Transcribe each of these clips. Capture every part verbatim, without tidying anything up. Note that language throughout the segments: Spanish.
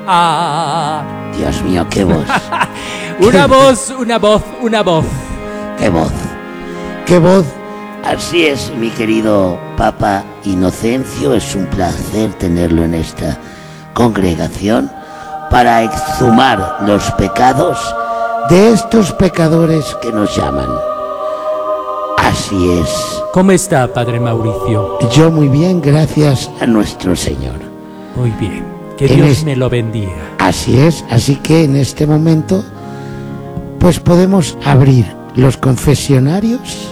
ah. Dios mío, qué voz. Una voz, una voz, una voz. Qué voz. Qué voz. Así es, mi querido Papa Inocencio, es un placer tenerlo en esta congregación para exhumar los pecados de estos pecadores que nos llaman. Así es. ¿Cómo está, Padre Mauricio? Yo muy bien, gracias a nuestro Señor. Muy bien, que En Dios es- me lo bendiga. Así es, así que en este momento, pues podemos abrir los confesionarios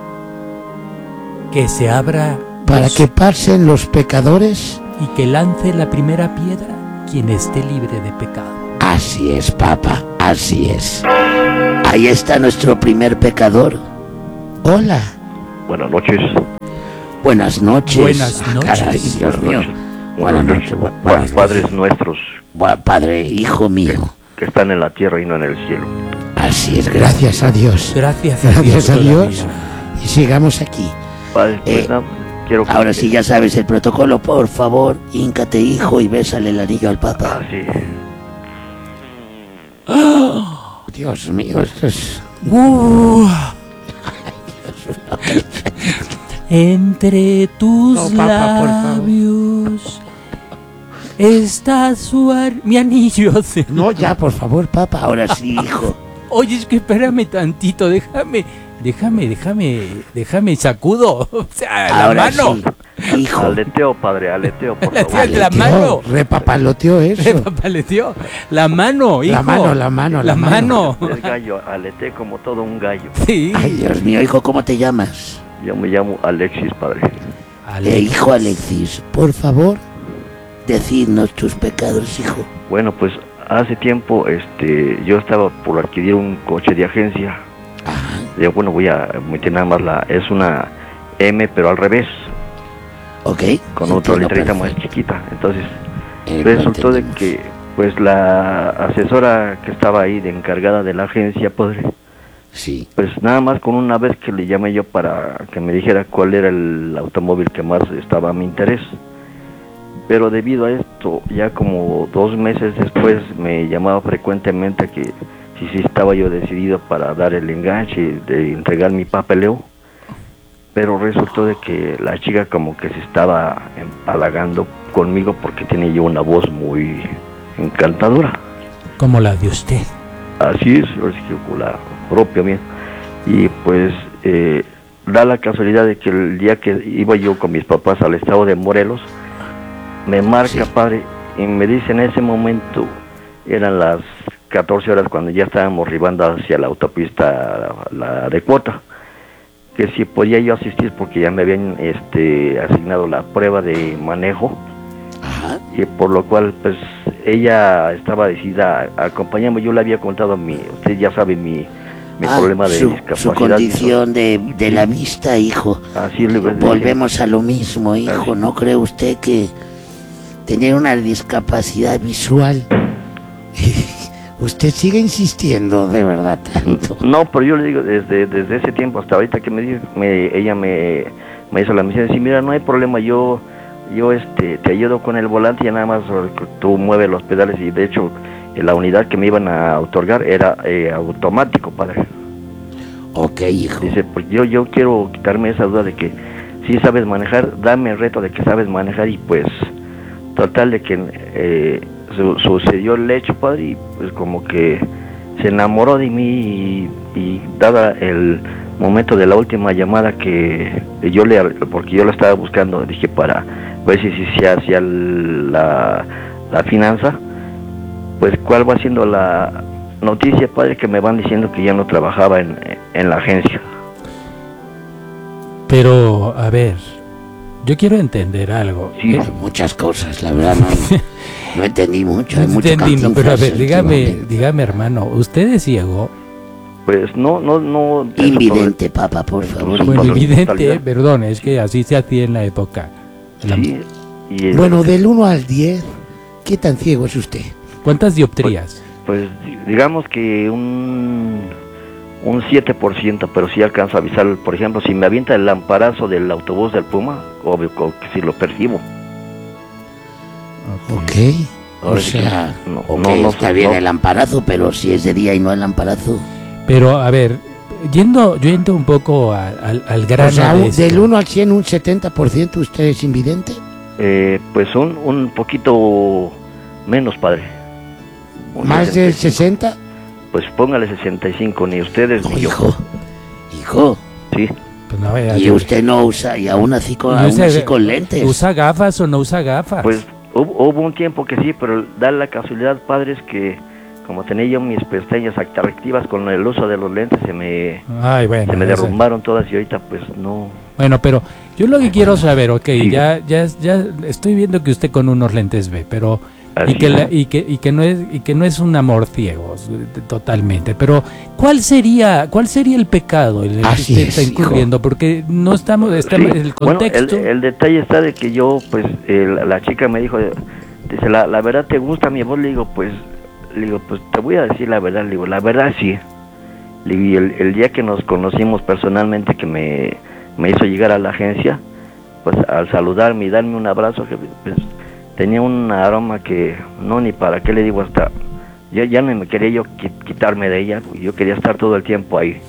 Que se abra para los- que pasen los pecadores. y que lance la primera piedra quien esté libre de pecado. Así es, Papa, así es. Ahí está nuestro primer pecador. Hola, Buenas noches. buenas noches. Buenas Ah, noches. caray, Dios mío. Buenas Buenas noches, noches. bu- buenas Padres noches. nuestros Bu- Padre, hijo mío. que están en la tierra y no en el cielo. Así es, gracias a Dios. Gracias a Dios. Gracias a Dios. todavía. Y sigamos aquí. Padre, pues, Eh, nada, quiero que- Ahora sí ya sabes el protocolo, por favor, híncate, hijo, y bésale el anillo al Papa. Ah, sí. Dios mío, esto es... Uh. Entre tus No, Papa, por favor. labios está su ar- mi anillo. se- No, ya, por favor, Papa, ahora sí, hijo. Oye, es que espérame tantito, déjame, déjame, déjame, déjame sacudo. O sea, la Ahora mano. sí, hijo. Aleteo, padre, aleteo, por Sí, favor. la mano. Repapaloteó eso. Papaleteó. La mano, hijo. La mano, la mano, la La mano. El gallo, aleté como todo un gallo. Sí. Ay, Dios mío, hijo, ¿cómo te llamas? Yo me llamo Alexis, padre. Alex. Eh, hijo Alexis, por favor, decidnos tus pecados, hijo. Bueno, pues hace tiempo este, yo estaba por adquirir un coche de agencia. Ajá, Yo, bueno, voy a meter nada más la... Es una M, pero al revés, ok. con otra entiendo letrita más perfecto. chiquita. Entonces, Eh, resultó de entendemos. que pues la asesora que estaba ahí de encargada de la agencia, padre, Sí, pues nada más con una vez que le llamé yo para que me dijera cuál era el automóvil que más estaba a mi interés. Pero debido a esto, ya como dos meses después me llamaba frecuentemente que si sí estaba yo decidido para dar el enganche de entregar mi papeleo. Pero resultó de que la chica como que se estaba empalagando conmigo porque tiene yo una voz muy encantadora. Como la de usted. Así es, ahora sí que con la propia mía. Y pues eh, da la casualidad de que el día que iba yo con mis papás al estado de Morelos, me marca, Sí. padre, y me dice en ese momento, eran las catorce horas cuando ya estábamos arribando hacia la autopista, la de Cuota, que si podía yo asistir porque ya me habían este, asignado la prueba de manejo. ajá, Y por lo cual pues ella estaba decidida a acompañarme. Yo le había contado mi, usted ya sabe mi, mi Ah, problema de su, discapacidad. su condición de, de la vista, hijo. Así le Volvemos a lo mismo, hijo. ¿No cree usted que tener una discapacidad visual? Usted sigue insistiendo, de verdad, tanto. No, pero yo le digo desde desde ese tiempo hasta ahorita que me, di- me ella me, me hizo la misión de decir, mira, no hay problema, yo yo este te ayudo con el volante y nada más tú mueves los pedales. Y de hecho eh, la unidad que me iban a otorgar era eh, automático, padre. Ok, hijo. Dice, pues yo yo quiero quitarme esa duda de que si sabes manejar, dame el reto de que sabes manejar. Y pues total de que eh, su- sucedió el hecho, padre, y pues como que se enamoró de mí. Y, y dada el momento de la última llamada que yo le, porque yo la estaba buscando, dije para ver si, si se hacía la, la finanza, pues cuál va siendo la noticia, padre, que me van diciendo que ya no trabajaba en, en la agencia. Pero, a ver, yo quiero entender algo. Sí. Eh, Hay muchas cosas, la verdad, no, no entendí mucho. Hay no mucho entendí, no, pero a ver, Cantinflas dígame, últimamente. dígame, hermano, ¿usted es ciego? Pues no, no, no. Invidente, papá, por favor. Bueno, Bueno, Pablo, evidente, totalidad. perdón, es que así se hacía en la época. La- Sí, y el- Bueno, del uno al diez, ¿qué tan ciego es usted? ¿Cuántas dioptrías? pues digamos que un un siete por ciento, pero sí alcanzo a avisar. Por ejemplo, si me avienta el lamparazo del autobús del Puma, obvio que sí lo percibo. Ok. Ahora O sí que sea, no, ok, no, no, está no, bien no. el amparazo, pero si es de día y no el amparazo. Pero, a ver, yendo, yendo un poco a- al, al grano O sea, de un- esto. del uno al cien, un setenta por ciento usted es invidente. Eh, pues un, un poquito menos, padre. Un Más del sesenta y cinco. sesenta. Pues póngale sesenta y cinco, ni ustedes ni yo. Hijo, hijo. Sí. Pues no, vaya, Y yo- usted no usa, y aún así con, y aún usa- así con lentes. ¿Usa gafas o no usa gafas? Pues hubo, hubo un tiempo que sí, pero da la casualidad, padres, que como tenía yo mis pestañas atractivas con el uso de los lentes, se me, Ay, bueno. se me eso- derrumbaron todas y ahorita pues no. Bueno, pero yo lo que quiero saber, ok, Sí. ya, ya, ya estoy viendo que usted con unos lentes ve, pero Así y que, es. la- y que y que no es y que no es un amor ciego s- totalmente, pero ¿cuál sería cuál sería el pecado en el que Así usted es, está hijo. incurriendo? Porque no estamos estamos Sí, el bueno, contexto. el, el detalle está de que yo, pues, el- la chica me dijo, dice, la, la verdad te gusta mi voz, le digo, pues, le digo, pues te voy a decir la verdad, le digo, la verdad sí. Le digo, y el, el día que nos conocimos personalmente, que me, me hizo llegar a la agencia, pues al saludarme y darme un abrazo, que, pues, tenía un aroma que no ni para qué le digo, hasta ya, ya no me quería yo qui- quitarme de ella, yo quería estar todo el tiempo ahí.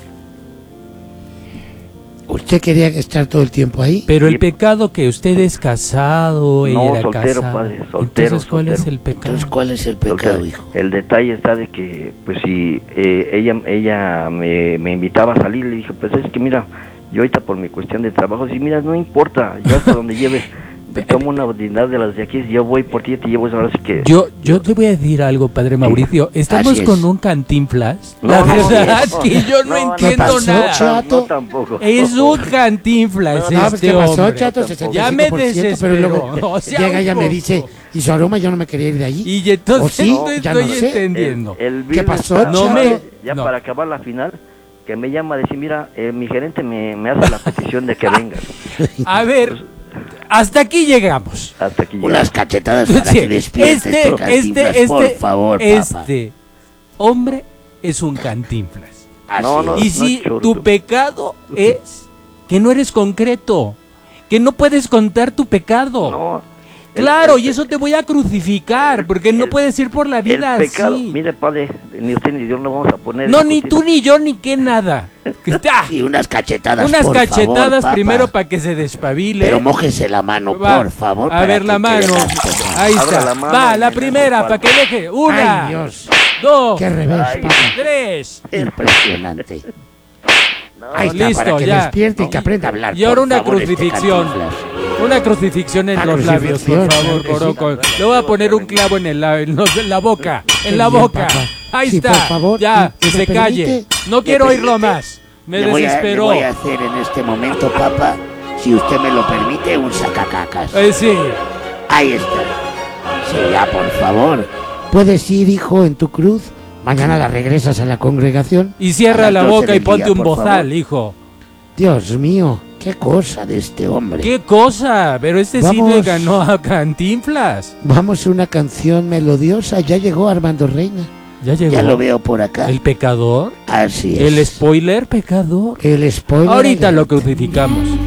¿Usted quería estar todo el tiempo ahí? Pero el Sí. pecado que usted es casado, ella No, era soltero, casada. padre, soltero, Entonces, ¿cuál es soltero. el pecado? Entonces, ¿cuál es el pecado, Entonces, hijo? el detalle está de que, pues si eh, ella ella me, me invitaba a salir, le dije, pues es que mira, yo ahorita por mi cuestión de trabajo, sí, mira, no importa, yo hasta donde lleves, te tomo una unidad de las de aquí, si yo voy por ti, te llevo, ahora sí que... Yo, yo te voy a decir algo, padre Mauricio. Estamos Así es. con un cantinflas. No, La no, verdad no, que yo no, no, no, entiendo pasó, nada. chato? No, tampoco. Es un cantinflas No, pues, este ¿qué pasó, hombre. chato? Ya me sesenta y cinco por ciento, desesperó. pero luego O sea, llega un ella me poco. dice, y su aroma yo no me quería ir de allí. Y entonces ¿O sí? no Ya estoy no sé. entendiendo. El, el ¿Qué viernes pasó, para- No chato? me- Ya no. para acabar la final, que me llama a decir, mira, eh, mi gerente me, me hace la petición de que vengas. A ver, hasta aquí llegamos. Hasta aquí Unas llegamos. cachetadas para Sí, que despiertes, este, este Cantinflas, este, por este, favor, papá. este hombre es un cantinflas. Así No, no, es. Y si chorro. tu pecado es que no eres concreto, que no puedes contar tu pecado. No, Claro, el- y eso te voy a crucificar, porque no el- puedes ir por la vida el pecado, así. mire padre, ni usted ni yo no vamos a poner... No, ni discutir. tú ni yo ni qué nada. ¡Ah! Y unas cachetadas, Unas por cachetadas favor, papá. primero para que se despabile. Pero mójese la mano, Va, por favor. A para ver que la quede mano. más cómodo. Ahí Abra está. la mano Va, y la me primera dejo para que deje. Una, Ay, Dios. dos, Qué revés, Ay, papá. tres. Impresionante. No, Ahí está, listo, para que ya. despierte y que aprenda a hablar. Y ahora por una favor, este crucifixión. Cantinflas. Una crucifixión en Ah, los labios, por crucifixión, favor, claro que Coroco. Le voy a poner un clavo en, el, la- en, los- en la boca. En la bien, boca. papá. Ahí Sí, está. por favor, Ya, ¿y- y que me se calle. permite? No quiero ¿Me oírlo permite? más. Me Le voy a- desesperó. Le voy a hacer en este momento, papá, si usted me lo permite, un sacacacas. Eh, sí. Ahí está. Sí, ya, por favor. Puedes ir, hijo, en tu cruz. Mañana la regresas a la congregación. Y cierra A las la doce boca y del ponte día, un por bozal, favor. hijo. Dios mío, qué cosa de este hombre. ¿Qué cosa? Pero este sí Vamos. le ganó a Cantinflas. Vamos a una canción melodiosa. Ya llegó Armando Reina. Ya llegó. Ya lo veo por acá. El pecador. Así es. El spoiler pecador. El spoiler. Ahorita alert. lo crucificamos.